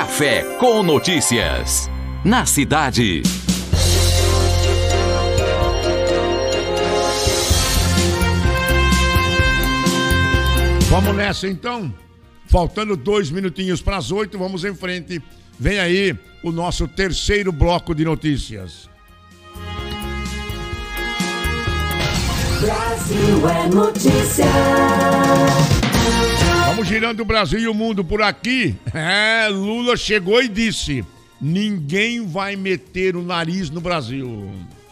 Café com Notícias. Na cidade. Vamos nessa então? Faltando 2 minutinhos para as 8, vamos em frente. Vem aí o nosso terceiro bloco de notícias. Brasil é notícia. Vamos girando o Brasil e o mundo por aqui. Lula chegou e disse: ninguém vai meter o nariz no Brasil.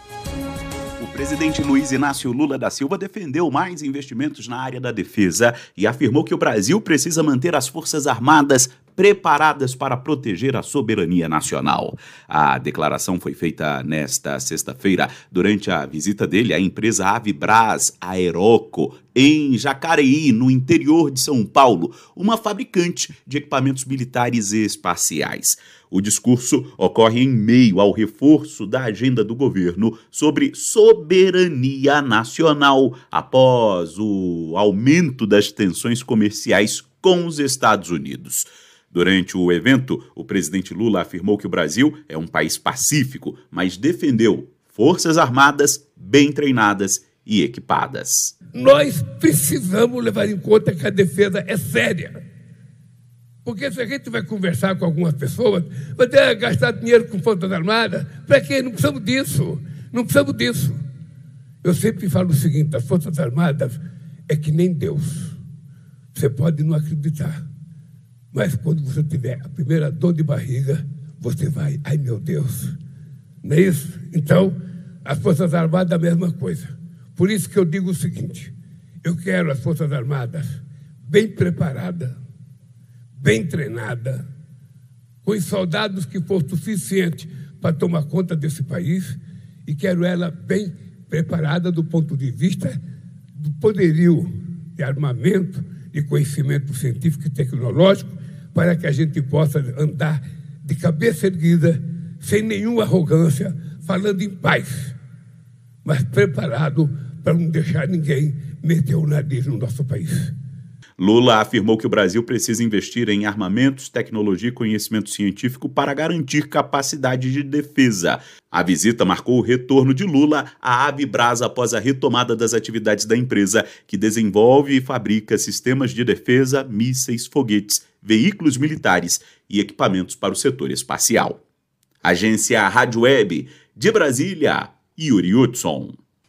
O presidente Luiz Inácio Lula da Silva defendeu mais investimentos na área da defesa e afirmou que o Brasil precisa manter as Forças Armadas preparadas para proteger a soberania nacional. A declaração foi feita nesta sexta-feira durante a visita dele à empresa Avibras Aeroco, em Jacareí, no interior de São Paulo, uma fabricante de equipamentos militares e espaciais. O discurso ocorre em meio ao reforço da agenda do governo sobre soberania nacional após o aumento das tensões comerciais com os Estados Unidos. Durante o evento, o presidente Lula afirmou que o Brasil é um país pacífico, mas defendeu forças armadas bem treinadas e equipadas. Nós precisamos levar em conta que a defesa é séria. Porque se a gente vai conversar com algumas pessoas, vai ter que gastar dinheiro com Forças Armadas, para quê? Não precisamos disso. Não precisamos disso. Eu sempre falo o seguinte: as Forças Armadas é que nem Deus. Você pode não acreditar, mas quando você tiver a primeira dor de barriga, você vai, ai meu Deus, não é isso? Então, as Forças Armadas é a mesma coisa. Por isso que eu digo o seguinte: eu quero as Forças Armadas bem preparadas, bem treinadas, com os soldados que for suficiente para tomar conta desse país, e quero ela bem preparada do ponto de vista do poderio de armamento, de conhecimento científico e tecnológico, para que a gente possa andar de cabeça erguida, sem nenhuma arrogância, falando em paz, mas preparado para não deixar ninguém meter o nariz no nosso país. Lula afirmou que o Brasil precisa investir em armamentos, tecnologia e conhecimento científico para garantir capacidade de defesa. A visita marcou o retorno de Lula à Avibras após a retomada das atividades da empresa, que desenvolve e fabrica sistemas de defesa, mísseis, foguetes, veículos militares e equipamentos para o setor espacial. Agência Rádio Web de Brasília, Yuri Hudson.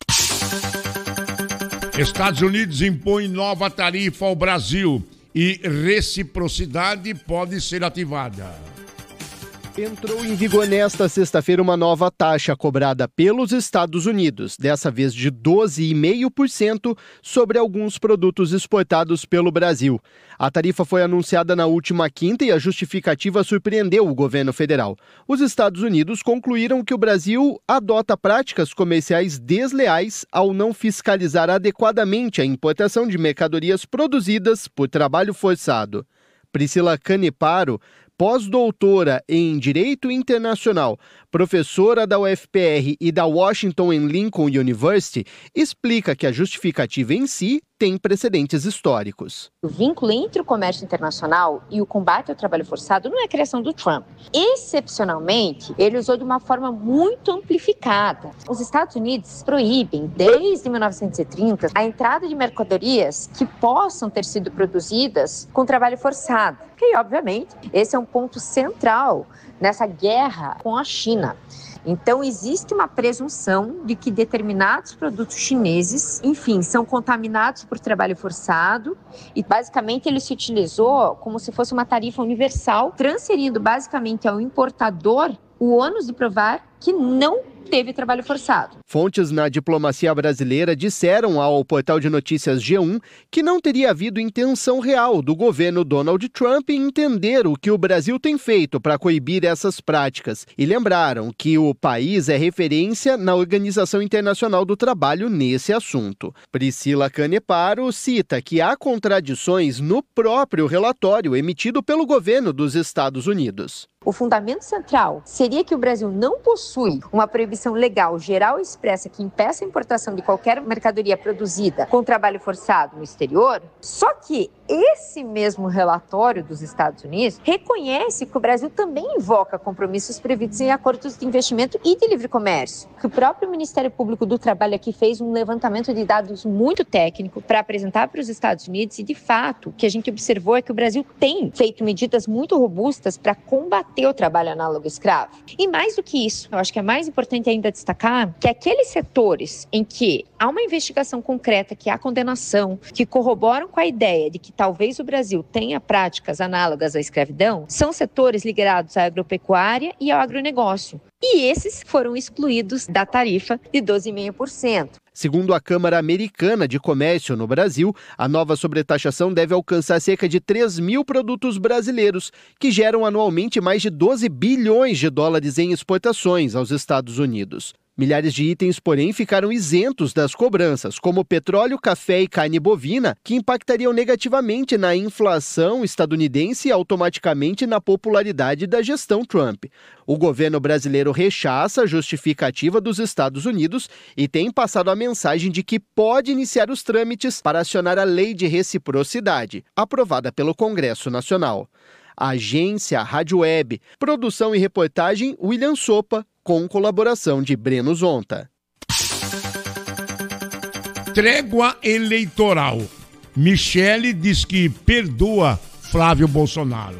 Estados Unidos impõe nova tarifa ao Brasil e reciprocidade pode ser ativada. Entrou em vigor nesta sexta-feira uma nova taxa cobrada pelos Estados Unidos, dessa vez de 12,5% sobre alguns produtos exportados pelo Brasil. A tarifa foi anunciada na última quinta e a justificativa surpreendeu o governo federal. Os Estados Unidos concluíram que o Brasil adota práticas comerciais desleais ao não fiscalizar adequadamente a importação de mercadorias produzidas por trabalho forçado. Priscila Caneparo, pós-doutora em Direito Internacional, professora da UFPR e da Washington and Lincoln University, explica que a justificativa em si tem precedentes históricos. O vínculo entre o comércio internacional e o combate ao trabalho forçado não é a criação do Trump. Excepcionalmente, ele usou de uma forma muito amplificada. Os Estados Unidos proíbem, desde 1930, a entrada de mercadorias que possam ter sido produzidas com trabalho forçado. E, obviamente, esse é um ponto central nessa guerra com a China. Então, existe uma presunção de que determinados produtos chineses, enfim, são contaminados por trabalho forçado e, basicamente, ele se utilizou como se fosse uma tarifa universal, transferindo, basicamente, ao importador o ônus de provar que não teve trabalho forçado. Fontes na diplomacia brasileira disseram ao portal de notícias G1 que não teria havido intenção real do governo Donald Trump em entender o que o Brasil tem feito para coibir essas práticas e lembraram que o país é referência na Organização Internacional do Trabalho nesse assunto. Priscila Caneparo cita que há contradições no próprio relatório emitido pelo governo dos Estados Unidos. O fundamento central seria que o Brasil não possui possui uma proibição legal geral e expressa que impeça a importação de qualquer mercadoria produzida com trabalho forçado no exterior, só que esse mesmo relatório dos Estados Unidos reconhece que o Brasil também invoca compromissos previstos em acordos de investimento e de livre comércio. Que o próprio Ministério Público do Trabalho aqui fez um levantamento de dados muito técnico para apresentar para os Estados Unidos e, de fato, o que a gente observou é que o Brasil tem feito medidas muito robustas para combater o trabalho análogo escravo. E mais do que isso, eu acho que é mais importante ainda destacar que aqueles setores em que há uma investigação concreta, que há condenação, que corroboram com a ideia de que talvez o Brasil tenha práticas análogas à escravidão, são setores ligados à agropecuária e ao agronegócio. E esses foram excluídos da tarifa de 12,5%. Segundo a Câmara Americana de Comércio no Brasil, a nova sobretaxação deve alcançar cerca de 3 mil produtos brasileiros, que geram anualmente mais de 12 bilhões de dólares em exportações aos Estados Unidos. Milhares de itens, porém, ficaram isentos das cobranças, como petróleo, café e carne bovina, que impactariam negativamente na inflação estadunidense e automaticamente na popularidade da gestão Trump. O governo brasileiro rechaça a justificativa dos Estados Unidos e tem passado a mensagem de que pode iniciar os trâmites para acionar a Lei de Reciprocidade, aprovada pelo Congresso Nacional. Agência Rádio Web, produção e reportagem William Sopa, com colaboração de Breno Zonta. Trégua eleitoral. Michele diz que perdoa Flávio Bolsonaro.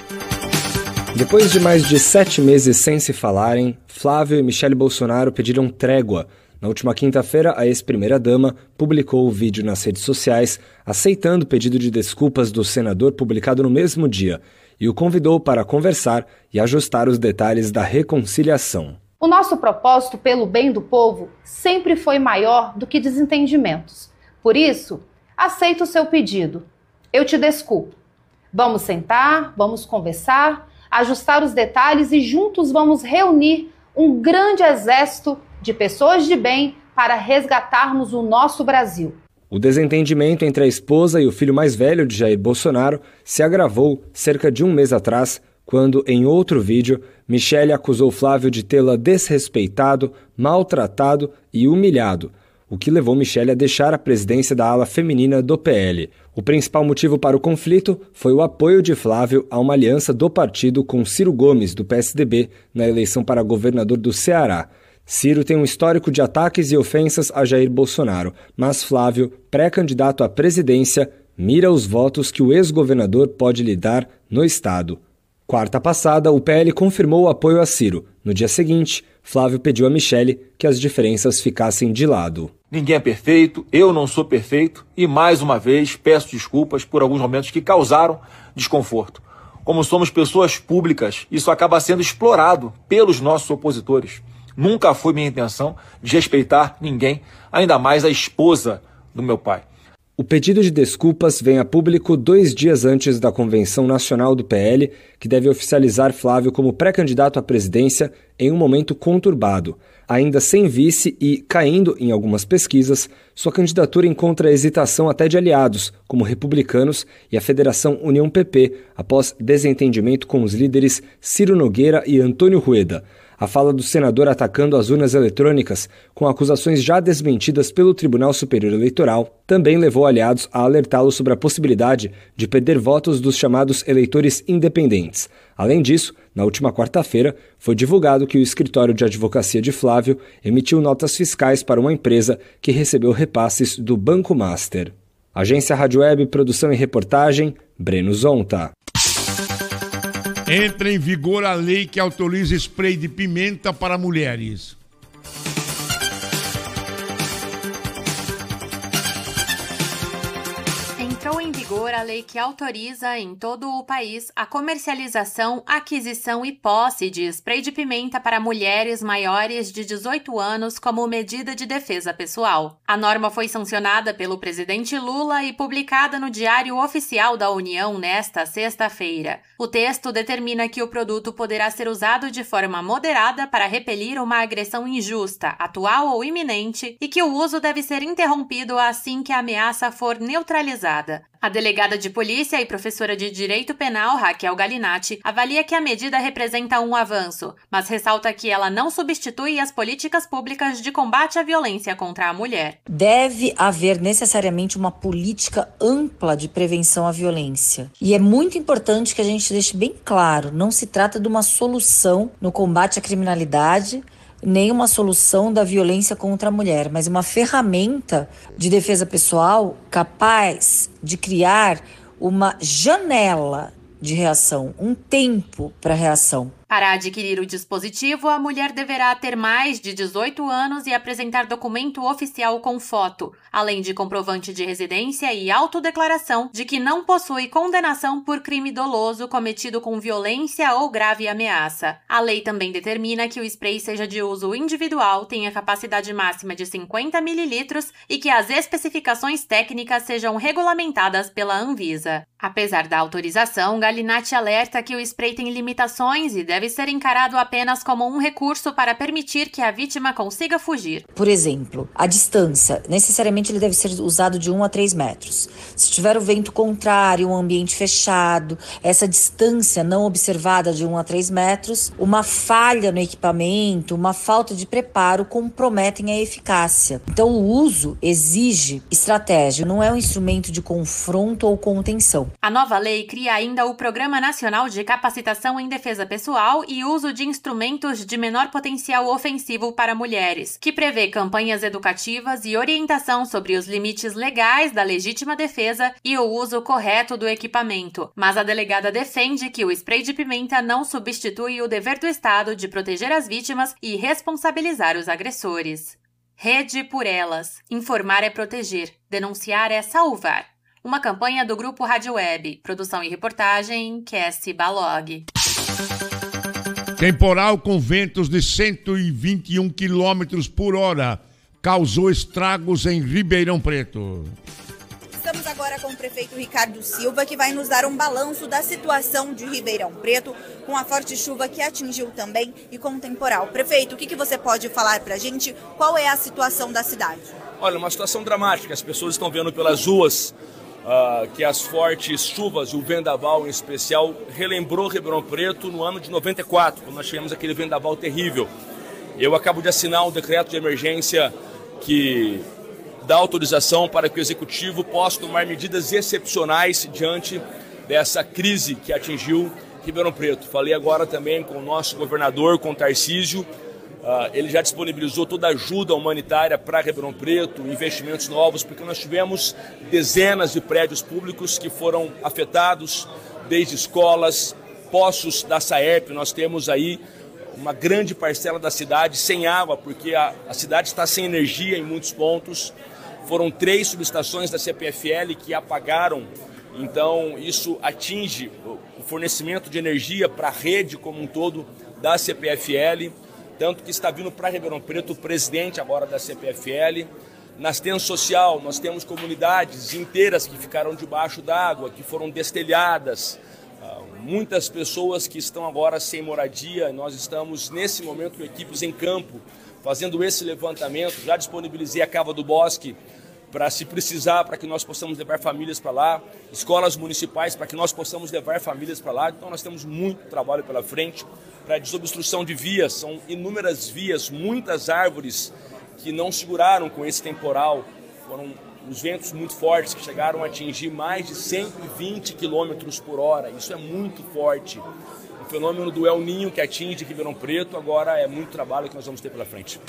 Depois de mais de 7 meses sem se falarem, Flávio e Michele Bolsonaro pediram trégua. Na última quinta-feira, a ex-primeira-dama publicou o vídeo nas redes sociais aceitando o pedido de desculpas do senador publicado no mesmo dia e o convidou para conversar e ajustar os detalhes da reconciliação. O nosso propósito pelo bem do povo sempre foi maior do que desentendimentos. Por isso, aceito o seu pedido. Eu te desculpo. Vamos sentar, vamos conversar, ajustar os detalhes e juntos vamos reunir um grande exército de pessoas de bem para resgatarmos o nosso Brasil. O desentendimento entre a esposa e o filho mais velho de Jair Bolsonaro se agravou cerca de um mês atrás, quando, em outro vídeo, Michele acusou Flávio de tê-la desrespeitado, maltratado e humilhado, o que levou Michele a deixar a presidência da ala feminina do PL. O principal motivo para o conflito foi o apoio de Flávio a uma aliança do partido com Ciro Gomes, do PSDB, na eleição para governador do Ceará. Ciro tem um histórico de ataques e ofensas a Jair Bolsonaro, mas Flávio, pré-candidato à presidência, mira os votos que o ex-governador pode lhe dar no estado. Quarta passada, o PL confirmou o apoio a Ciro. No dia seguinte, Flávio pediu a Michele que as diferenças ficassem de lado. Ninguém é perfeito, eu não sou perfeito e, mais uma vez, peço desculpas por alguns momentos que causaram desconforto. Como somos pessoas públicas, isso acaba sendo explorado pelos nossos opositores. Nunca foi minha intenção desrespeitar ninguém, ainda mais a esposa do meu pai. O pedido de desculpas vem a público 2 dias antes da Convenção Nacional do PL, que deve oficializar Flávio como pré-candidato à presidência em um momento conturbado. Ainda sem vice e caindo em algumas pesquisas, sua candidatura encontra hesitação até de aliados, como republicanos e a Federação União PP, após desentendimento com os líderes Ciro Nogueira e Antônio Rueda. A fala do senador atacando as urnas eletrônicas, com acusações já desmentidas pelo Tribunal Superior Eleitoral, também levou aliados a alertá-lo sobre a possibilidade de perder votos dos chamados eleitores independentes. Além disso, na última quarta-feira, foi divulgado que o escritório de advocacia de Flávio emitiu notas fiscais para uma empresa que recebeu repasses do Banco Master. Agência Rádio Web, produção e reportagem, Breno Zonta. Entra em vigor a lei que autoriza spray de pimenta para mulheres. Entrou em vigor a lei que autoriza em todo o país a comercialização, aquisição e posse de spray de pimenta para mulheres maiores de 18 anos como medida de defesa pessoal. A norma foi sancionada pelo presidente Lula e publicada no Diário Oficial da União nesta sexta-feira. O texto determina que o produto poderá ser usado de forma moderada para repelir uma agressão injusta, atual ou iminente, e que o uso deve ser interrompido assim que a ameaça for neutralizada. A delegada de polícia e professora de direito penal, Raquel Galinatti, avalia que a medida representa um avanço, mas ressalta que ela não substitui as políticas públicas de combate à violência contra a mulher. Deve haver necessariamente uma política ampla de prevenção à violência. E é muito importante que a gente deixe bem claro, não se trata de uma solução no combate à criminalidade, nem uma solução da violência contra a mulher, mas uma ferramenta de defesa pessoal capaz de criar uma janela de reação, um tempo para reação. Para adquirir o dispositivo, a mulher deverá ter mais de 18 anos e apresentar documento oficial com foto, além de comprovante de residência e autodeclaração de que não possui condenação por crime doloso cometido com violência ou grave ameaça. A lei também determina que o spray seja de uso individual, tenha capacidade máxima de 50 ml e que as especificações técnicas sejam regulamentadas pela Anvisa. Apesar da autorização, Galinatti alerta que o spray tem limitações e deve ser encarado apenas como um recurso para permitir que a vítima consiga fugir. Por exemplo, a distância. Necessariamente ele deve ser usado de 1 a 3 metros. Se tiver o vento contrário, um ambiente fechado, essa distância não observada de 1 a 3 metros, uma falha no equipamento, uma falta de preparo comprometem a eficácia. Então o uso exige estratégia, não é um instrumento de confronto ou contenção. A nova lei cria ainda o Programa Nacional de Capacitação em Defesa Pessoal e uso de instrumentos de menor potencial ofensivo para mulheres, que prevê campanhas educativas e orientação sobre os limites legais da legítima defesa e o uso correto do equipamento. Mas a delegada defende que o spray de pimenta não substitui o dever do Estado de proteger as vítimas e responsabilizar os agressores. Rede por Elas. Informar é proteger. Denunciar é salvar. Uma campanha do Grupo Rádio Web. Produção e reportagem, Cassie Balog. Temporal com ventos de 121 km por hora causou estragos em Ribeirão Preto. Estamos agora com o prefeito Ricardo Silva, que vai nos dar um balanço da situação de Ribeirão Preto, com a forte chuva que atingiu também e com o temporal. Prefeito, o que você pode falar para a gente? Qual é a situação da cidade? Olha, uma situação dramática. As pessoas estão vendo pelas ruas que as fortes chuvas e o vendaval em especial relembrou Ribeirão Preto no ano de 94, quando nós tivemos aquele vendaval terrível. Eu acabo de assinar um decreto de emergência que dá autorização para que o Executivo possa tomar medidas excepcionais diante dessa crise que atingiu Ribeirão Preto. Falei agora também com o nosso governador, com o Tarcísio. Ele já disponibilizou toda a ajuda humanitária para Ribeirão Preto, investimentos novos, porque nós tivemos dezenas de prédios públicos que foram afetados, desde escolas, poços da Saerp. Nós temos aí uma grande parcela da cidade sem água, porque a cidade está sem energia em muitos pontos. Foram 3 subestações da CPFL que apagaram, então isso atinge o fornecimento de energia para a rede como um todo da CPFL. Tanto que está vindo para Ribeirão Preto o presidente agora da CPFL. Na assistência social, nós temos comunidades inteiras que ficaram debaixo d'água, que foram destelhadas. Muitas pessoas que estão agora sem moradia. Nós estamos, nesse momento, com equipes em campo, fazendo esse levantamento. Já disponibilizei a Cava do Bosque para, se precisar, para que nós possamos levar famílias para lá. Escolas municipais para que nós possamos levar famílias para lá. Então nós temos muito trabalho pela frente. Para desobstrução de vias, são inúmeras vias, muitas árvores que não seguraram com esse temporal. Foram os ventos muito fortes que chegaram a atingir mais de 120 km por hora. Isso é muito forte. O fenômeno do El Niño que atinge Ribeirão Preto, agora é muito trabalho que nós vamos ter pela frente.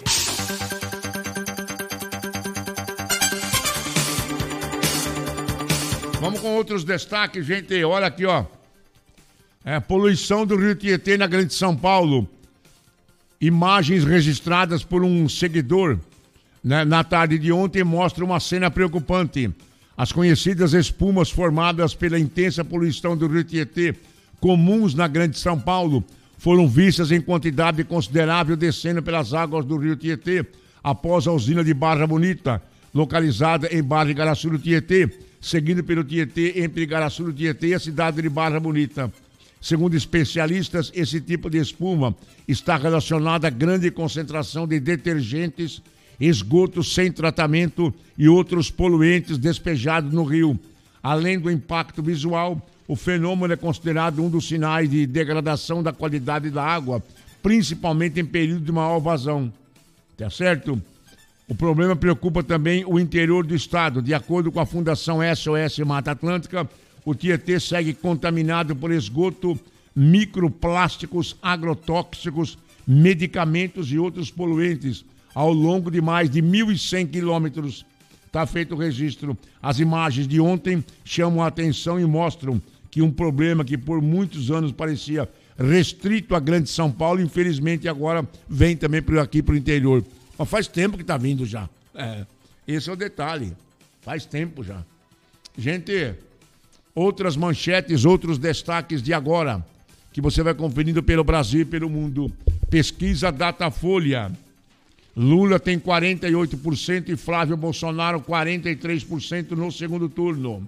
Vamos com outros destaques, gente. Olha aqui, ó. Poluição do Rio Tietê na Grande São Paulo. Imagens registradas por um seguidor, né, na tarde de ontem mostram uma cena preocupante. As conhecidas espumas formadas pela intensa poluição do Rio Tietê, comuns na Grande São Paulo, foram vistas em quantidade considerável descendo pelas águas do Rio Tietê após a usina de Barra Bonita, localizada em Barra Igaraçu do Tietê, seguindo pelo Tietê entre Igaraçu do Tietê e a cidade de Barra Bonita. Segundo especialistas, esse tipo de espuma está relacionado à grande concentração de detergentes, esgotos sem tratamento e outros poluentes despejados no rio. Além do impacto visual, o fenômeno é considerado um dos sinais de degradação da qualidade da água, principalmente em período de maior vazão. Tá certo? O problema preocupa também o interior do estado. De acordo com a Fundação SOS Mata Atlântica, o Tietê segue contaminado por esgoto, microplásticos, agrotóxicos, medicamentos e outros poluentes ao longo de mais de 1.100 quilômetros. Está feito o registro. As imagens de ontem chamam a atenção e mostram que um problema que por muitos anos parecia restrito à Grande São Paulo, infelizmente agora vem também aqui para o interior. Mas faz tempo que está vindo já. Esse é o detalhe. Faz tempo já. Gente, outras manchetes, outros destaques de agora, que você vai conferindo pelo Brasil e pelo mundo. Pesquisa Datafolha. Lula tem 48% e Flávio Bolsonaro 43% no segundo turno.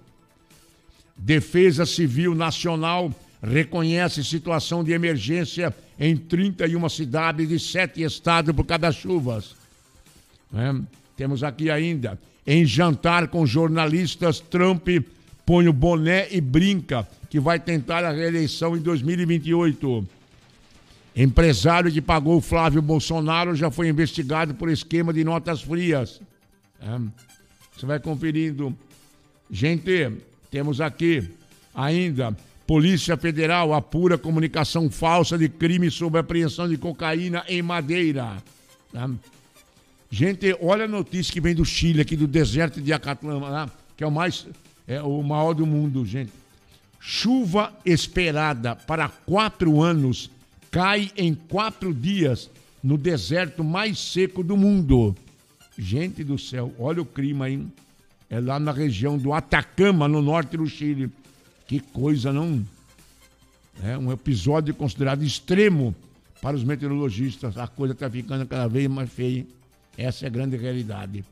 Defesa Civil Nacional reconhece situação de emergência em 31 cidades de 7 estados por causa das chuvas. Temos aqui ainda, em jantar com jornalistas, Trump põe o boné e brinca que vai tentar a reeleição em 2028. Empresário que pagou Flávio Bolsonaro já foi investigado por esquema de notas frias. Você vai conferindo. Gente, temos aqui ainda, Polícia Federal apura comunicação falsa de crime sobre apreensão de cocaína em Madeira. Gente, olha a notícia que vem do Chile, aqui do deserto de Acatlama, que é o maior do mundo, gente. Chuva esperada para 4 anos cai em 4 dias no deserto mais seco do mundo. Gente do céu, olha o clima aí. É lá na região do Atacama, no norte do Chile. Que coisa, não? É um episódio considerado extremo para os meteorologistas. A coisa está ficando cada vez mais feia. Essa é a grande realidade.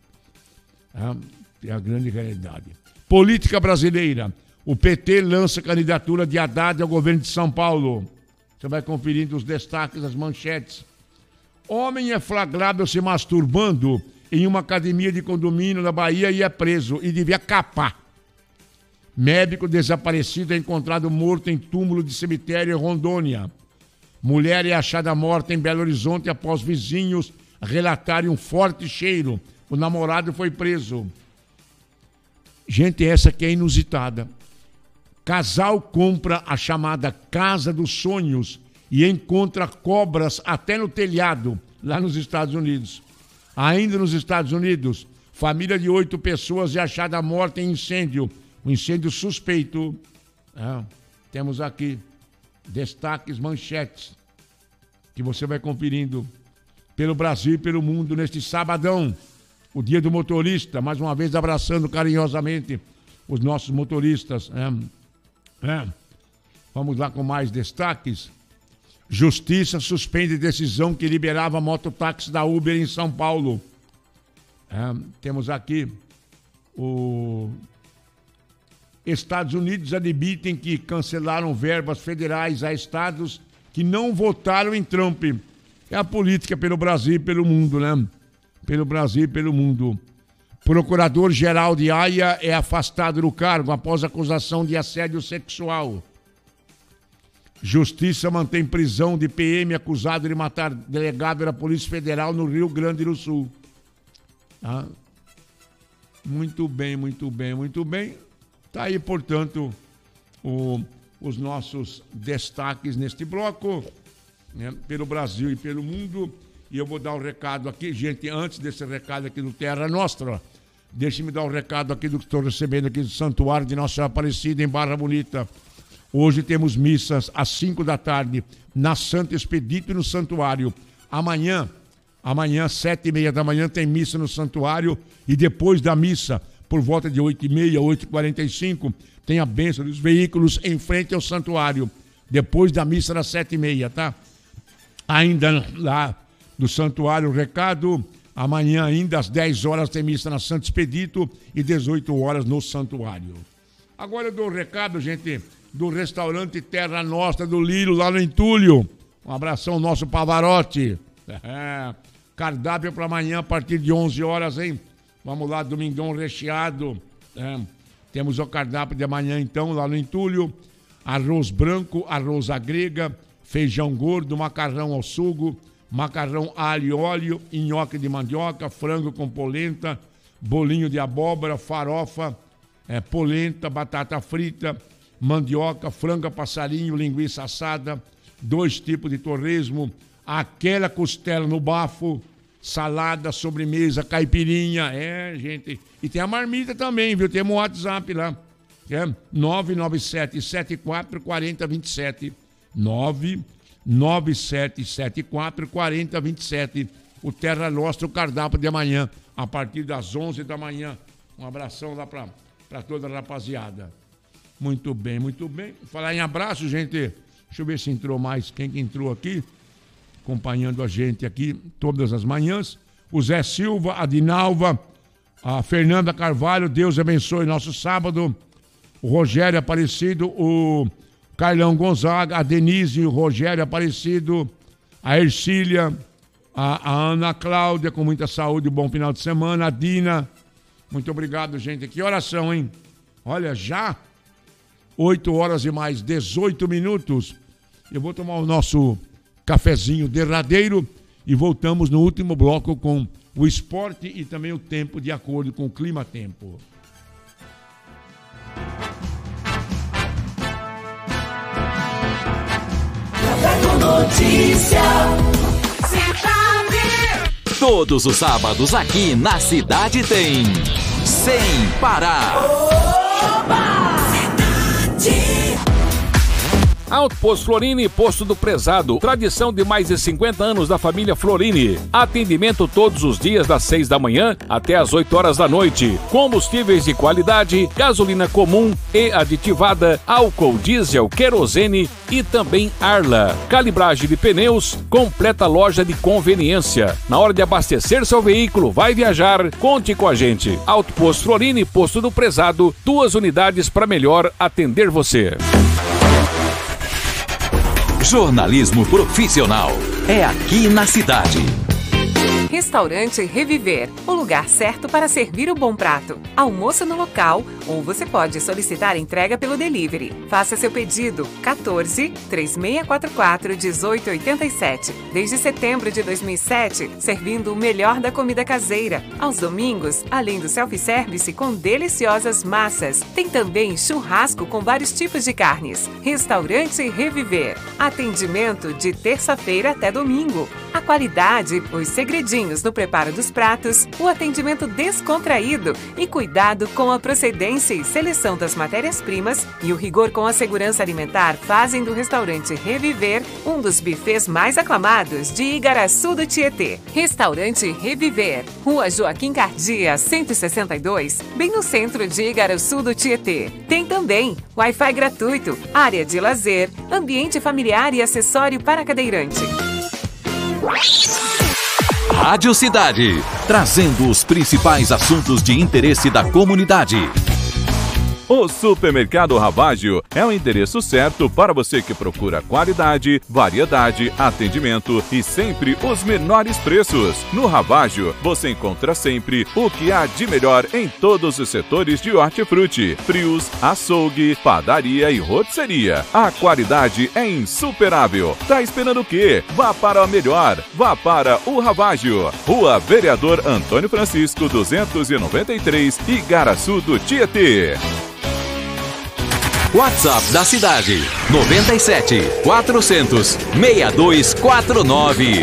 É a grande realidade. Política brasileira. O PT lança candidatura de Haddad ao governo de São Paulo. Você vai conferindo os destaques, as manchetes. Homem é flagrado se masturbando em uma academia de condomínio na Bahia e é preso e devia capar. Médico desaparecido é encontrado morto em túmulo de cemitério em Rondônia. Mulher é achada morta em Belo Horizonte após vizinhos relatarem um forte cheiro. O namorado foi preso. Gente, essa aqui é inusitada. Casal compra a chamada Casa dos Sonhos e encontra cobras até no telhado, lá nos Estados Unidos. Ainda nos Estados Unidos, família de 8 pessoas é achada morta em incêndio. Um incêndio suspeito. Temos aqui destaques, manchetes, que você vai conferindo pelo Brasil e pelo mundo neste sabadão. O Dia do Motorista, mais uma vez abraçando carinhosamente os nossos motoristas. Vamos lá com mais destaques. Justiça suspende decisão que liberava mototáxi da Uber em São Paulo. Temos aqui Estados Unidos admitem que cancelaram verbas federais a estados que não votaram em Trump. É a política pelo Brasil e pelo mundo, né? Pelo Brasil e pelo mundo. Procurador-geral de Haia é afastado do cargo após acusação de assédio sexual. Justiça mantém prisão de PM acusado de matar delegado da Polícia Federal no Rio Grande do Sul. Muito bem, muito bem, muito bem. Está aí, portanto, os nossos destaques neste bloco, né, pelo Brasil e pelo mundo. E eu vou dar um recado aqui, gente, antes desse recado aqui do Terra Nostra, deixe-me dar um recado aqui do que estou recebendo aqui do Santuário de Nossa Senhora Aparecida, em Barra Bonita. Hoje temos missas às 5 da tarde, na Santo Expedito e no Santuário. Amanhã, 7h30 da manhã, tem missa no Santuário, e depois da missa, por volta de 8h30, 8h45, tem a bênção dos veículos em frente ao Santuário. Depois da missa, das 7h30, tá? Ainda lá do Santuário, o recado, amanhã ainda às 10 horas tem missa na Santo Expedito e 18 horas no Santuário. Agora eu dou o recado, gente, do restaurante Terra Nostra do Lírio, lá no Entulho. Um abração ao nosso Pavarotti. Cardápio para amanhã a partir de 11 horas, hein? Vamos lá, domingão recheado. Temos o cardápio de amanhã, então, lá no entulho. Arroz branco, arroz à grega, feijão gordo, macarrão ao sugo, macarrão alho e óleo, nhoque de mandioca, frango com polenta, bolinho de abóbora, farofa, polenta, batata frita, mandioca, frango passarinho, linguiça assada, 2 tipos de torresmo, aquela costela no bafo, salada, sobremesa, caipirinha, gente. E tem a marmita também, viu? Tem um WhatsApp lá, que é 997-74-4027. 997-74-4027. O Terra Nostra, o cardápio de amanhã, a partir das 11 da manhã. Um abração lá para toda a rapaziada. Muito bem, muito bem. Falar em abraço, gente, deixa eu ver se entrou mais. Quem que entrou aqui? Acompanhando a gente aqui todas as manhãs. O Zé Silva, a Dinalva, a Fernanda Carvalho, Deus abençoe nosso sábado. O Rogério Aparecido, o Carlão Gonzaga, a Denise, o Rogério Aparecido, a Ercília, a Ana Cláudia, com muita saúde, bom final de semana, a Dina. Muito obrigado, gente. Que oração, hein? Olha, já 8 horas e mais 18 minutos. Eu vou tomar o nosso cafezinho derradeiro e voltamos no último bloco com o esporte e também o tempo de acordo com o clima-tempo. Notícia. Todos os sábados aqui na Cidade tem Sem Parar. Alto Posto Florini, Posto do Prezado. Tradição de mais de 50 anos da família Florini. Atendimento todos os dias das 6 da manhã até as 8 horas da noite. Combustíveis de qualidade, gasolina comum e aditivada, álcool, diesel, querosene e também Arla. Calibragem de pneus, completa loja de conveniência. Na hora de abastecer seu veículo, vai viajar, conte com a gente. Alto Posto Florini, Posto do Prezado. 2 unidades para melhor atender você. Jornalismo profissional é aqui na cidade. Restaurante Reviver, o lugar certo para servir o bom prato. Almoço no local ou você pode solicitar entrega pelo delivery. Faça seu pedido 14-3644-1887. Desde setembro de 2007, servindo o melhor da comida caseira. Aos domingos, além do self-service com deliciosas massas, tem também churrasco com vários tipos de carnes. Restaurante Reviver. Atendimento de terça-feira até domingo. A qualidade, os segredinhos no preparo dos pratos, o atendimento descontraído e cuidado com a procedência e seleção das matérias-primas e o rigor com a segurança alimentar fazem do restaurante Reviver um dos bufês mais aclamados de Igaraçu do Tietê. Restaurante Reviver, Rua Joaquim Cardia, 162, bem no centro de Igaraçu do Tietê. Tem também Wi-Fi gratuito, área de lazer, ambiente familiar e acessório para cadeirante. Rádio Cidade, trazendo os principais assuntos de interesse da comunidade. O Supermercado Ravagio é o endereço certo para você que procura qualidade, variedade, atendimento e sempre os menores preços. No Ravagio, você encontra sempre o que há de melhor em todos os setores de hortifruti, frios, açougue, padaria e rotisseria. A qualidade é insuperável. Tá esperando o quê? Vá para o melhor. Vá para o Ravagio. Rua Vereador Antônio Francisco, 293, Igaraçu do Tietê. WhatsApp da cidade 97 400 6249.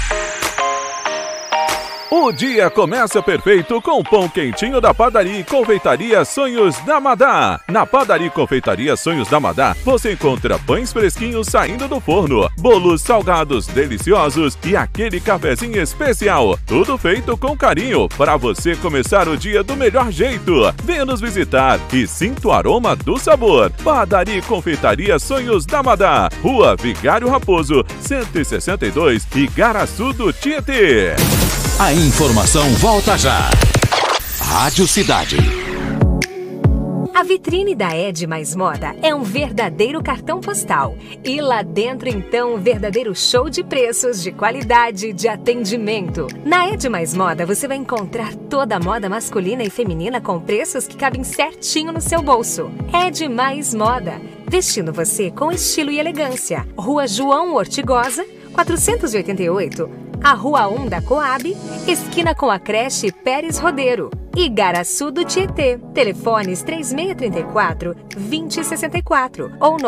O dia começa perfeito com o pão quentinho da Padaria e Confeitaria Sonhos da Madá. Na Padaria e Confeitaria Sonhos da Madá, você encontra pães fresquinhos saindo do forno, bolos salgados deliciosos e aquele cafezinho especial. Tudo feito com carinho para você começar o dia do melhor jeito. Venha nos visitar e sinta o aroma do sabor. Padaria e Confeitaria Sonhos da Madá, Rua Vigário Raposo, 162, Igaraçu do Tietê. A informação volta já. Rádio Cidade. A vitrine da Ed Mais Moda é um verdadeiro cartão postal. E lá dentro, então, um verdadeiro show de preços, de qualidade, de atendimento. Na Ed Mais Moda, você vai encontrar toda a moda masculina e feminina com preços que cabem certinho no seu bolso. Ed Mais Moda, vestindo você com estilo e elegância. Rua João Ortigosa, 488, a Rua 1 da Coab, esquina com a creche Pérez Rodeiro. Igaraçu do Tietê. Telefones 3634-2064 ou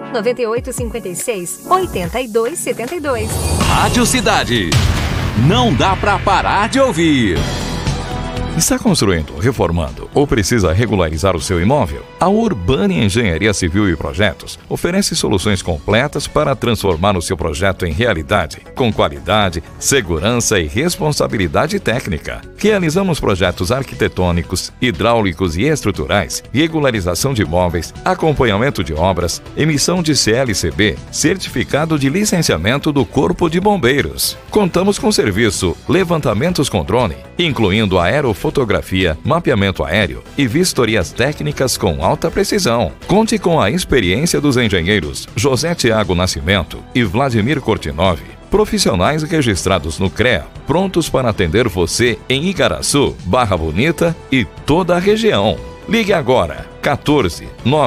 99856-8272. Rádio Cidade. Não dá pra parar de ouvir. Está construindo, reformando ou precisa regularizar o seu imóvel? A Urbani Engenharia Civil e Projetos oferece soluções completas para transformar o seu projeto em realidade, com qualidade, segurança e responsabilidade técnica. Realizamos projetos arquitetônicos, hidráulicos e estruturais, regularização de imóveis, acompanhamento de obras, emissão de CLCB, certificado de licenciamento do Corpo de Bombeiros. Contamos com serviço leevantamentos com drone, incluindo aerofotografia, mapeamento aéreo e vistorias técnicas com alta precisão. Conte com a experiência dos engenheiros José Tiago Nascimento e Vladimir Kortinov, profissionais registrados no CREA, prontos para atender você em Igaraçu, Barra Bonita e toda a região. Ligue agora, 14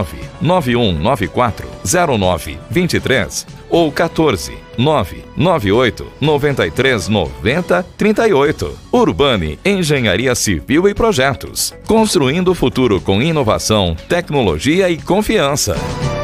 99194 0923 ou 14 998 93 90 38. Urbani Engenharia Civil e Projetos. Construindo o futuro com inovação, tecnologia e confiança.